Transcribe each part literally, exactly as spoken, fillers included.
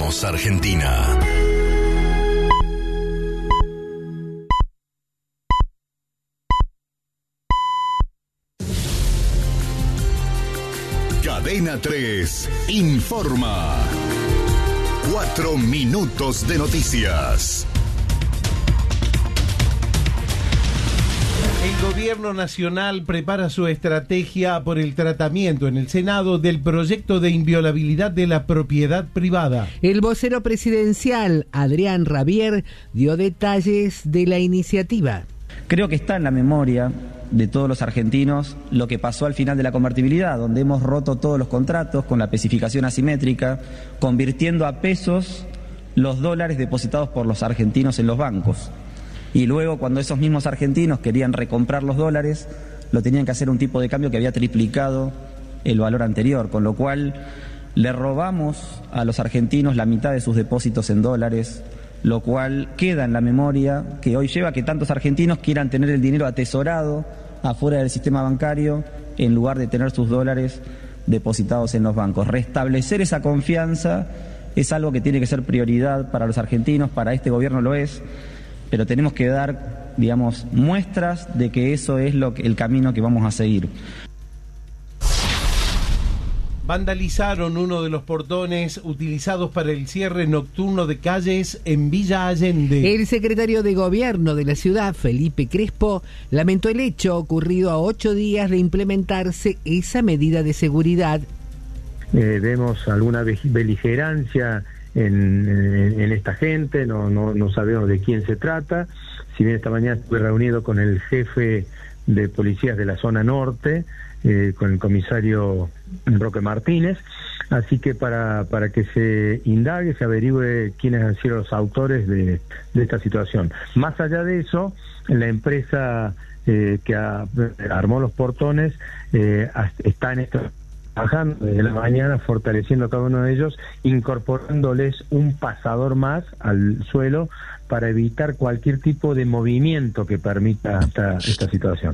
Somos Argentina. Cadena tres informa. Cuatro minutos de noticias. El gobierno nacional prepara su estrategia por el tratamiento en el Senado del proyecto de inviolabilidad de la propiedad privada. El vocero presidencial, Adrián Rabier, dio detalles de la iniciativa. Creo que está en la memoria de todos los argentinos lo que pasó al final de la convertibilidad, donde hemos roto todos los contratos con la especificación asimétrica, convirtiendo a pesos los dólares depositados por los argentinos en los bancos. Y luego, cuando esos mismos argentinos querían recomprar los dólares, lo tenían que hacer un tipo de cambio que había triplicado el valor anterior, con lo cual le robamos a los argentinos la mitad de sus depósitos en dólares, lo cual queda en la memoria que hoy lleva a que tantos argentinos quieran tener el dinero atesorado afuera del sistema bancario en lugar de tener sus dólares depositados en los bancos. Restablecer esa confianza es algo que tiene que ser prioridad para los argentinos, para este gobierno lo es, pero tenemos que dar, digamos, muestras de que eso es lo que, el camino que vamos a seguir. Vandalizaron uno de los portones utilizados para el cierre nocturno de calles en Villa Allende. El secretario de Gobierno de la ciudad, Felipe Crespo, lamentó el hecho ocurrido a ocho días de implementarse esa medida de seguridad. Eh, vemos alguna beligerancia en, en, en esta gente, no, no, no sabemos de quién se trata. Si bien esta mañana estuve reunido con el jefe de policías de la zona norte, Eh, con el comisario Roque Martínez, así que para, para que se indague, se averigüe quiénes han sido los autores de, de esta situación. Más allá de eso, la empresa eh, que ha, armó los portones eh, está en esta, trabajando desde la mañana, fortaleciendo a cada uno de ellos, incorporándoles un pasador más al suelo para evitar cualquier tipo de movimiento que permita esta, esta situación.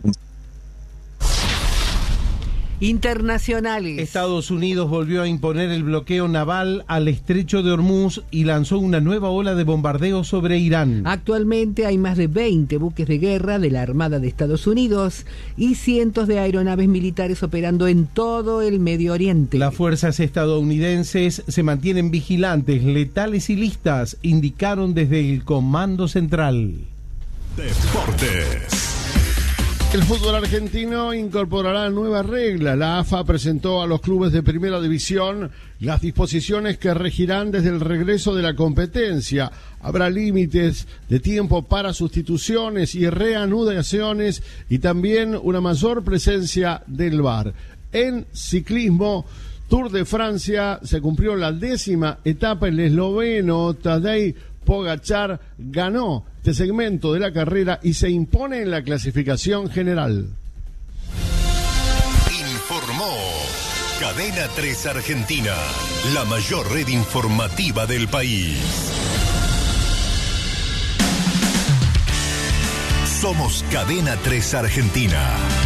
Internacionales. Estados Unidos volvió a imponer el bloqueo naval al estrecho de Hormuz y lanzó una nueva ola de bombardeos sobre Irán. Actualmente hay más de veinte buques de guerra de la Armada de Estados Unidos y cientos de aeronaves militares operando en todo el Medio Oriente. Las fuerzas estadounidenses se mantienen vigilantes, letales y listas, indicaron desde el Comando Central. Deportes. El fútbol argentino incorporará nuevas reglas. La A F A presentó a los clubes de primera división las disposiciones que regirán desde el regreso de la competencia. Habrá límites de tiempo para sustituciones y reanudaciones y también una mayor presencia del V A R. En ciclismo, Tour de Francia, se cumplió la décima etapa. El esloveno Tadej Pogačar ganó este segmento de la carrera y se impone en la clasificación general. Informó Cadena tres Argentina, la mayor red informativa del país. Somos Cadena tres Argentina.